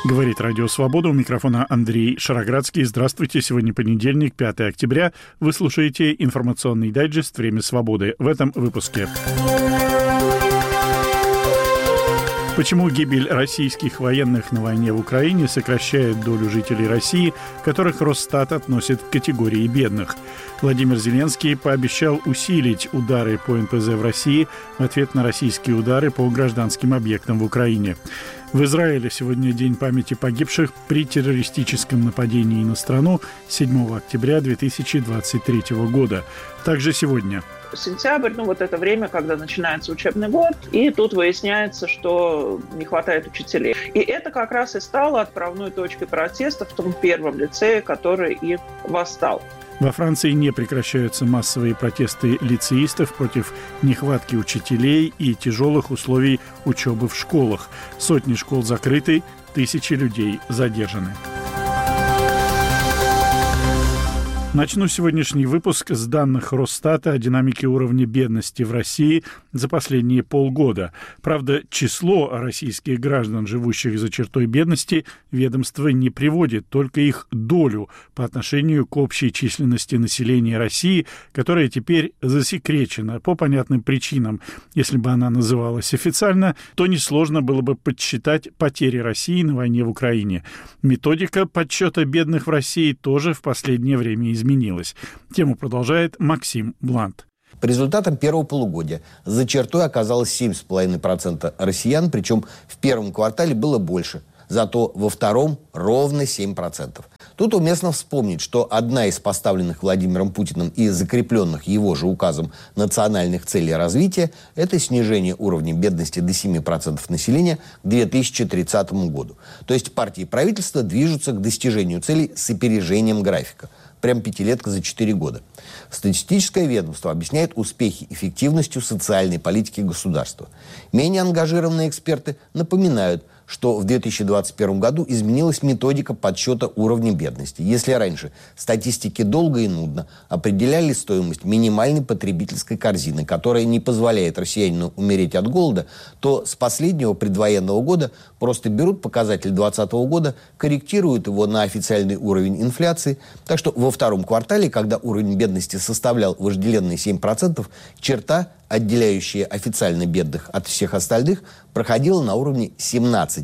Говорит Радио Свобода. У микрофона Андрей Шароградский. Здравствуйте. Сегодня понедельник, 5 октября. Вы слушаете информационный дайджест «Время свободы». В этом выпуске. Почему гибель российских военных на войне в Украине сокращает долю жителей России, которых Росстат относит к категории бедных? Владимир Зеленский пообещал усилить удары по НПЗ в России в ответ на российские удары по гражданским объектам в Украине. В Израиле сегодня день памяти погибших при террористическом нападении на страну 7 октября 2023 года. Также сегодня. Сентябрь, это время, когда начинается учебный год, и тут выясняется, что не хватает учителей. И это как раз и стало отправной точкой протеста в том первом лицее, который и восстал. Во Франции не прекращаются массовые протесты лицеистов против нехватки учителей и тяжелых условий учебы в школах. Сотни школ закрыты, тысячи людей задержаны. Начну сегодняшний выпуск с данных Росстата о динамике уровня бедности в России за последние полгода. Правда, число российских граждан, живущих за чертой бедности, ведомство не приводит, только их долю по отношению к общей численности населения России, которая теперь засекречена по понятным причинам. Если бы она называлась официально, то несложно было бы подсчитать потери России на войне в Украине. Методика подсчета бедных в России тоже в последнее время изменилась. Тему продолжает Максим Блант. По результатам первого полугодия за чертой оказалось 7,5% россиян, причем в первом квартале было больше, зато во втором ровно 7%. Тут уместно вспомнить, что одна из поставленных Владимиром Путиным и закрепленных его же указом национальных целей развития – это снижение уровня бедности до 7% населения к 2030 году. То есть партии и правительство движутся к достижению целей с опережением графика. Прям пятилетка за 4 года. Статистическое ведомство объясняет успехи эффективностью социальной политики государства. Менее ангажированные эксперты напоминают, что в 2021 году изменилась методика подсчета уровня бедности. Если раньше статистики долго и нудно определяли стоимость минимальной потребительской корзины, которая не позволяет россиянину умереть от голода, то с последнего предвоенного года просто берут показатель 2020 года, корректируют его на официальный уровень инфляции. Так что во втором квартале, когда уровень бедности составлял вожделенные 7%, черта, отделяющая официально бедных от всех остальных, проходила на уровне 17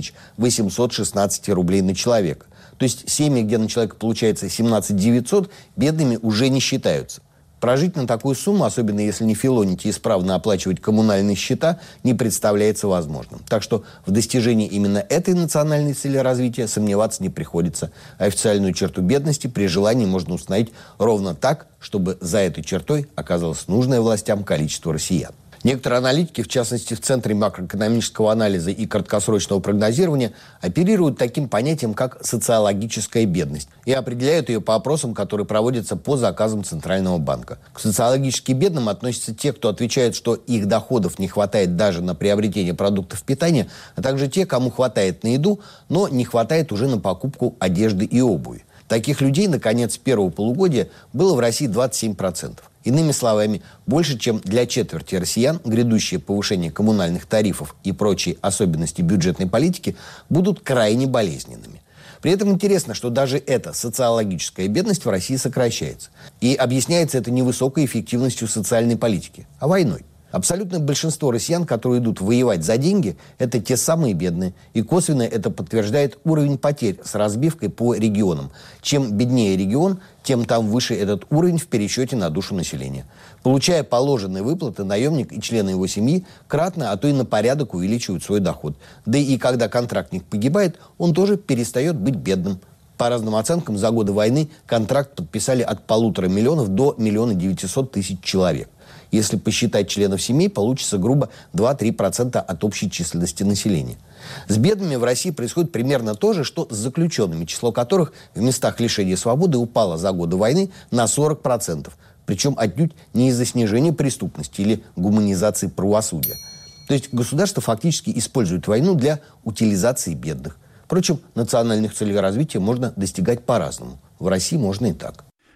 816 рублей на человека. То есть семьи, где на человека получается 17 900, бедными уже не считаются. Прожить на такую сумму, особенно если не филонить и исправно оплачивать коммунальные счета, не представляется возможным. Так что в достижении именно этой национальной цели развития сомневаться не приходится. Официальную черту бедности при желании можно установить ровно так, чтобы за этой чертой оказалось нужное властям количество россиян. Некоторые аналитики, в частности в Центре макроэкономического анализа и краткосрочного прогнозирования, оперируют таким понятием, как социологическая бедность, и определяют ее по опросам, которые проводятся по заказам Центрального банка. К социологически бедным относятся те, кто отвечает, что их доходов не хватает даже на приобретение продуктов питания, а также те, кому хватает на еду, но не хватает уже на покупку одежды и обуви. Таких людей на конец первого полугодия было в России 27%. Иными словами, больше, чем для четверти россиян, грядущее повышение коммунальных тарифов и прочие особенности бюджетной политики будут крайне болезненными. При этом интересно, что даже эта социологическая бедность в России сокращается. И объясняется это не высокой эффективностью социальной политики, а войной. Абсолютное большинство россиян, которые идут воевать за деньги, это те самые бедные. И косвенно это подтверждает уровень потерь с разбивкой по регионам. Чем беднее регион, тем там выше этот уровень в пересчете на душу населения. Получая положенные выплаты, наемник и члены его семьи кратно, а то и на порядок увеличивают свой доход. Да и когда контрактник погибает, он тоже перестает быть бедным. По разным оценкам, за годы войны контракт подписали от 1,5 миллиона до 1 900 000 человек. Если посчитать членов семей, получится грубо 2-3% от общей численности населения. С бедными в России происходит примерно то же, что с заключенными, число которых в местах лишения свободы упало за годы войны на 40%. Причем отнюдь не из-за снижения преступности или гуманизации правосудия. То есть государство фактически использует войну для утилизации бедных. Впрочем, национальных целей развития можно достигать по-разному. В России можно и так.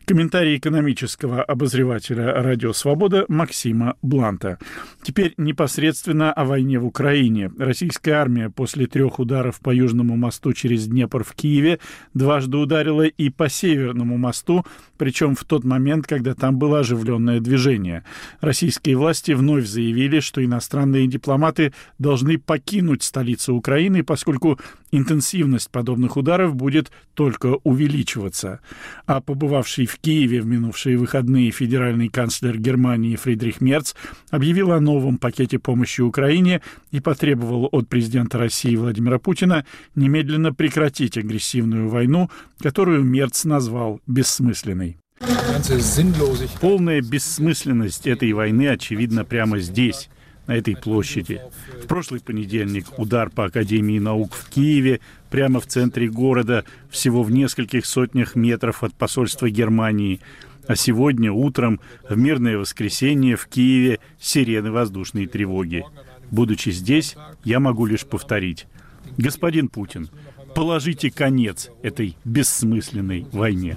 Комментарий экономического обозревателя «Радио Свобода» Максима Бланта. Теперь непосредственно о войне в Украине. Российская армия после 3 ударов по Южному мосту через Днепр в Киеве дважды ударила и по Северному мосту, причем в тот момент, когда там было оживленное движение. Российские власти вновь заявили, что иностранные дипломаты должны покинуть столицу Украины, поскольку интенсивность подобных ударов будет только увеличиваться. А побывавший в Киеве в минувшие выходные федеральный канцлер Германии Фридрих Мерц объявил о новом пакете помощи Украине и потребовал от президента России Владимира Путина немедленно прекратить агрессивную войну, которую Мерц назвал бессмысленной. Полная бессмысленность этой войны очевидна прямо здесь, на этой площади. В прошлый понедельник удар по Академии наук в Киеве, прямо в центре города, всего в нескольких сотнях метров от посольства Германии. А сегодня утром, в мирное воскресенье, в Киеве сирены воздушной тревоги. Будучи здесь, я могу лишь повторить: господин Путин, положите конец этой бессмысленной войне.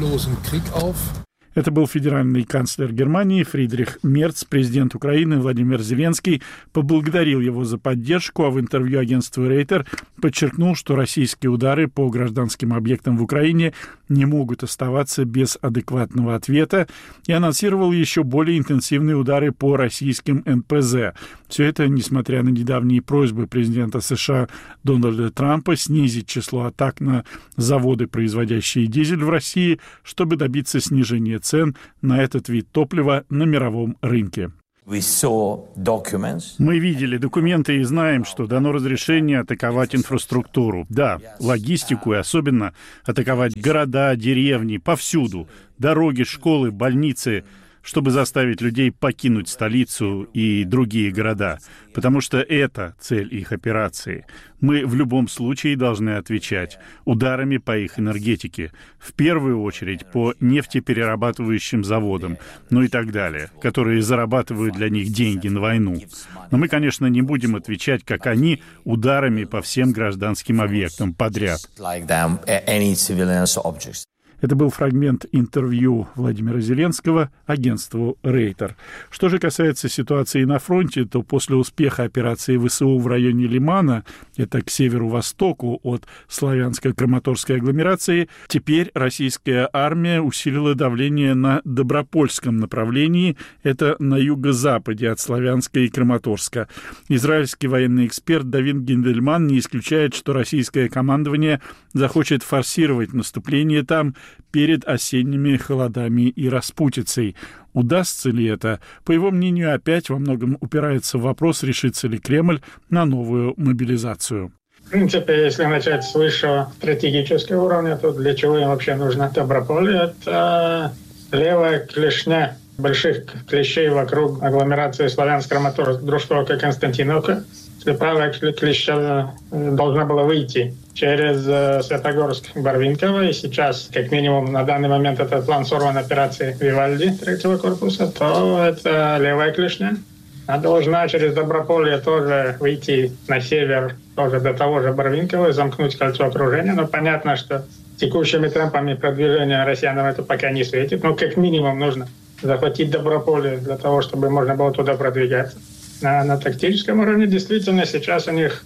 Это был федеральный канцлер Германии Фридрих Мерц. Президент Украины Владимир Зеленский поблагодарил его за поддержку, а в интервью агентству Рейтер подчеркнул, что российские удары по гражданским объектам в Украине не могут оставаться без адекватного ответа, и анонсировал еще более интенсивные удары по российским НПЗ. Все это несмотря на недавние просьбы президента США Дональда Трампа снизить число атак на заводы, производящие дизель в России, чтобы добиться снижения цен на этот вид топлива на мировом рынке. Мы видели документы и знаем, что дано разрешение атаковать инфраструктуру. Да, логистику и особенно атаковать города, деревни, повсюду. Дороги, школы, больницы, чтобы заставить людей покинуть столицу и другие города. Потому что это цель их операции. Мы в любом случае должны отвечать ударами по их энергетике. В первую очередь по нефтеперерабатывающим заводам, ну и так далее, которые зарабатывают для них деньги на войну. Но мы, конечно, не будем отвечать, как они, ударами по всем гражданским объектам подряд. Это был фрагмент интервью Владимира Зеленского агентству Рейтер. Что же касается ситуации на фронте, то после успеха операции ВСУ в районе Лимана, это к северу-востоку от Славянско-Краматорской агломерации, теперь российская армия усилила давление на Добропольском направлении, это на юго-западе от Славянска и Краматорска. Израильский военный эксперт Давид Гиндельман не исключает, что российское командование захочет форсировать наступление там перед осенними холодами и распутицей. Удастся ли это? По его мнению, опять во многом упирается в вопрос, решится ли Кремль на новую мобилизацию. В принципе, если начать с высшего стратегического уровня, то для чего им вообще нужно Доброполье? Это левая клешня больших клещей вокруг агломерации Славянск-Краматорск, Дружковка, Константиновка. Правая клеща должна была выйти через Святогорск, Барвинково, и сейчас, как минимум, на данный момент этот план сорван операции Вивальди 3-го корпуса, то это левая клешня. Она должна через Доброполье тоже выйти на север, тоже до того же Барвинкова, и замкнуть кольцо окружения. Но понятно, что текущими темпами продвижения россиянам это пока не светит. Но как минимум нужно захватить Доброполье для того, чтобы можно было туда продвигаться. На тактическом уровне действительно сейчас у них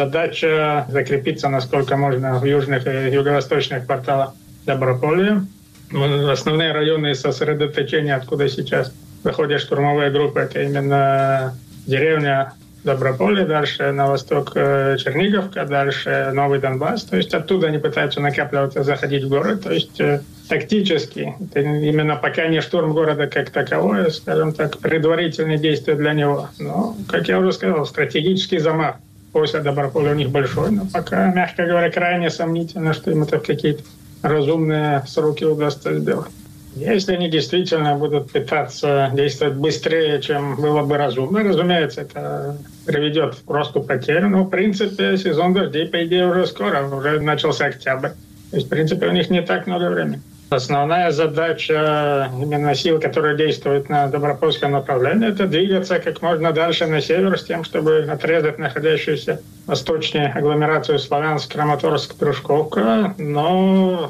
задача закрепиться насколько можно в южных и юго-восточных кварталах Доброполья. Основные районы сосредоточения, откуда сейчас заходят штурмовые группы, это именно деревня Доброполье, дальше на восток Черниговка, дальше Новый Донбасс. То есть оттуда они пытаются накапливаться, заходить в город. То есть тактически, это именно пока не штурм города как таковое, скажем так, предварительные действия для него. Но, как я уже сказал, стратегический замах после Доброполья у них большой, но пока, мягко говоря, крайне сомнительно, что им это в какие-то разумные сроки удастся сделать. Если они действительно будут пытаться действовать быстрее, чем было бы разумно, разумеется, это приведет к росту потерь. Но, в принципе, сезон дождей, по идее, уже скоро, уже начался октябрь. То есть, в принципе, у них не так много времени. Основная задача именно сил, которые действуют на Добропольском направлении, это двигаться как можно дальше на север с тем, чтобы отрезать находящуюся восточнее агломерацию Славянск, Краматорск, Дружковка. Но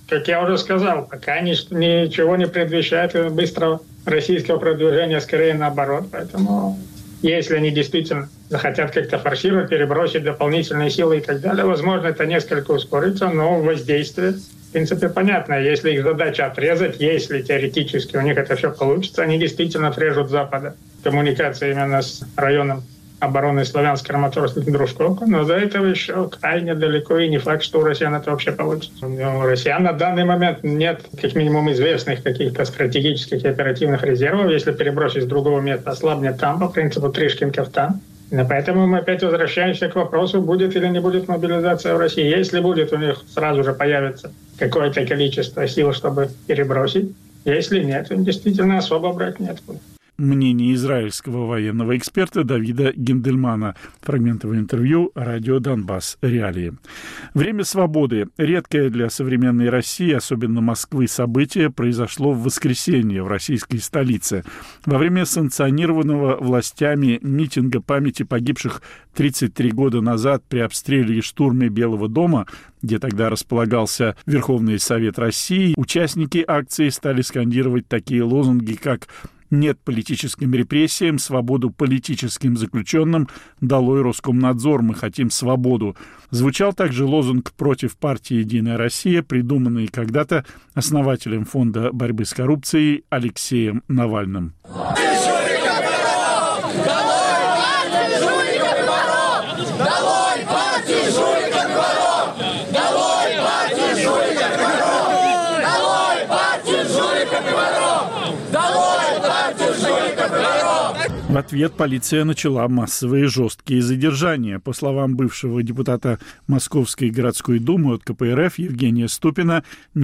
как я уже сказал, пока ничего не предвещает быстрого российского продвижения, скорее наоборот. Поэтому если они действительно захотят как-то форсировать, перебросить дополнительные силы и так далее, возможно, это несколько ускорится, но воздействие, в принципе, понятно. Если их задача отрезать, если теоретически у них это все получится, они действительно отрежут Запада. Коммуникация именно с районом обороны Славянск-Краматорск и Дружковка, но до этого еще крайне далеко, и не факт, что у россиян это вообще получится. У россиян на данный момент нет, как минимум, известных каких-то стратегических и оперативных резервов. Если перебросить с другого места, ослабнет там, по принципу Тришкин-Кафтан. И поэтому мы опять возвращаемся к вопросу, будет или не будет мобилизация в России. Если будет, у них сразу же появится какое-то количество сил, чтобы перебросить. Если нет, им действительно особо брать неоткуда. Мнение израильского военного эксперта Давида Гиндельмана. Фрагментовое интервью «Радио Донбасс. Реалии». Время свободы. Редкое для современной России, особенно Москвы, событие произошло в воскресенье в российской столице. Во время санкционированного властями митинга памяти погибших 33 года назад при обстреле и штурме Белого дома, где тогда располагался Верховный Совет России, участники акции стали скандировать такие лозунги, как «Нет политическим репрессиям, свободу политическим заключенным, долой Роскомнадзор, мы хотим свободу». Звучал также лозунг против партии «Единая Россия», придуманный когда-то основателем Фонда борьбы с коррупцией Алексеем Навальным. В ответ полиция начала массовые жесткие задержания. По словам бывшего депутата Московской городской думы от КПРФ Евгения Ступина,